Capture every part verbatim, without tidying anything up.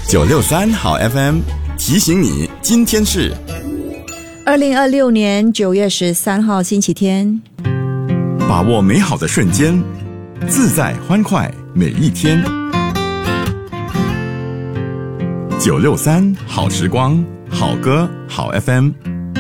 九六三好 F M 提醒你，今天是二零二六年九月十三号星期天。 把握美好的瞬间，自在欢快每一天。九六三好时光，好歌好 F M。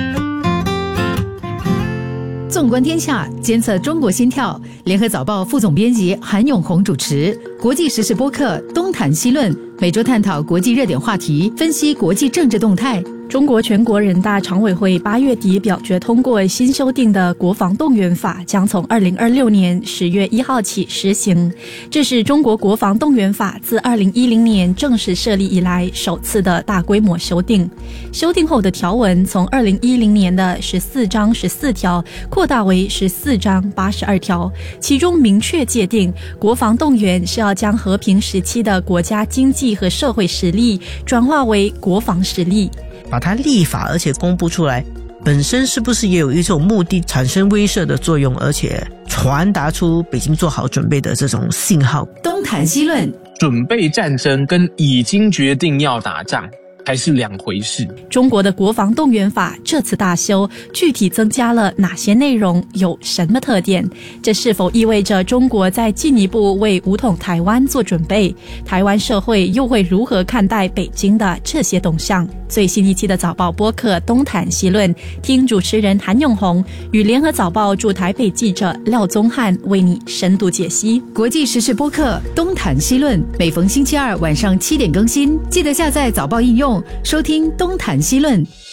纵观天下，监测中国心跳。联合早报副总编辑韩永红主持。国际时事播客东谈西论，每周探讨国际热点话题，分析国际政治动态。 中国全国人大常委会八月底表决通过新修订的国防动员法，将从二零二六年十月一号起实行。这是中国国防动员法自二零一零年正式设立以来首次的大规模修订。修订后的条文从二零一零年的十四章十四条扩大为十四章八十二条，其中明确界定，国防动员是要将和平时期的国家经济和社会实力转化为国防实力。 把它立法而且公布出来，本身是不是也有一种目的，产生威慑的作用，而且传达出北京做好准备的这种信号？ 东谈西论， 准备战争跟已经决定要打仗还是两回事。 中国的国防动员法这次大修，具体增加了哪些内容，有什么特点？这是否意味着中国在进一步为武统台湾做准备？台湾社会又会如何看待北京的这些动向？最新一期的早报播客东谈西论，听主持人韩永红与联合早报驻台北记者廖宗翰为你深度解析。 国际时事播客东谈西论，每逢星期二晚上七点更新，记得下载早报应用收听东谈西论。